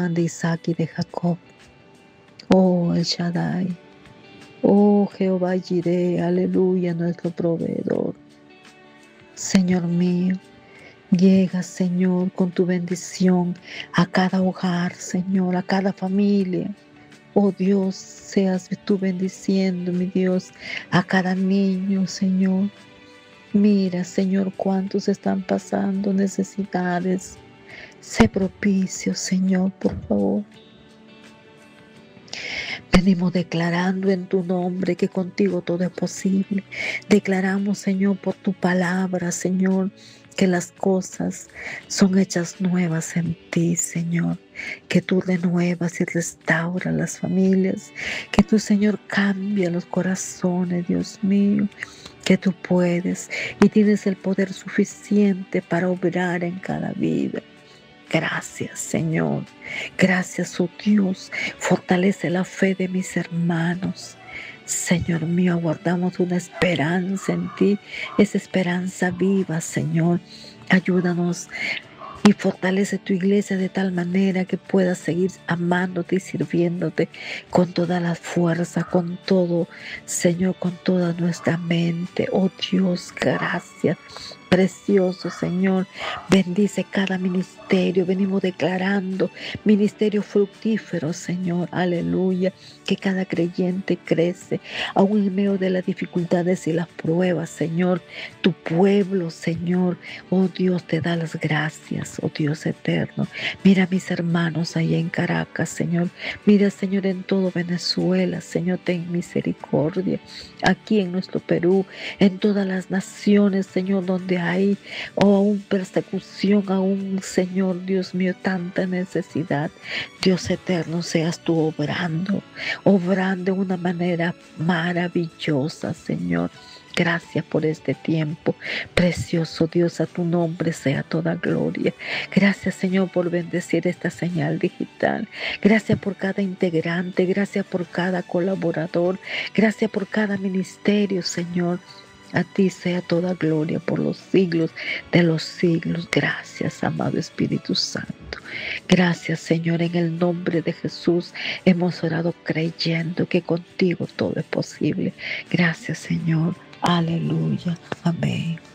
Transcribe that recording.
Abraham, de Isaac y de Jacob. Oh, El Shaddai. Oh, Jehová Jireh, aleluya, nuestro proveedor. Señor mío, llega, Señor, con tu bendición a cada hogar, Señor, a cada familia. Oh Dios, seas tú bendiciendo, mi Dios, a cada niño, Señor. Mira, Señor, cuántos están pasando necesidades. Sé propicio, Señor, por favor. Venimos declarando en tu nombre que contigo todo es posible. Declaramos, Señor, por tu palabra, Señor, que las cosas son hechas nuevas en ti, Señor. Que tú renuevas y restauras las familias. Que tú, Señor, cambia los corazones, Dios mío. Que tú puedes y tienes el poder suficiente para obrar en cada vida. Gracias, Señor. Gracias, oh Dios. Fortalece la fe de mis hermanos. Señor mío, aguardamos una esperanza en ti, esa esperanza viva, Señor. Ayúdanos y fortalece tu iglesia de tal manera que pueda seguir amándote y sirviéndote con toda la fuerza, con todo, Señor, con toda nuestra mente. Oh Dios, gracias. Precioso Señor, bendice cada ministerio. Venimos declarando ministerio fructífero, Señor, aleluya. Que cada creyente crece, aún en medio de las dificultades y las pruebas, Señor. Tu pueblo, Señor, oh Dios, te da las gracias, oh Dios eterno. Mira a mis hermanos allá en Caracas, Señor. Mira, Señor, en todo Venezuela, Señor, ten misericordia. Aquí en nuestro Perú, en todas las naciones, Señor, donde hay aún persecución, aún, Señor, Dios mío, tanta necesidad. Dios eterno, seas tú obrando de una manera maravillosa, Señor. Gracias por este tiempo. Precioso Dios, a tu nombre sea toda gloria. Gracias, Señor, por bendecir esta señal digital. Gracias por cada integrante. Gracias por cada colaborador. Gracias por cada ministerio, Señor. A ti sea toda gloria por los siglos de los siglos. Gracias, amado Espíritu Santo. Gracias, Señor, en el nombre de Jesús hemos orado creyendo que contigo todo es posible. Gracias, Señor. Aleluya. Amén.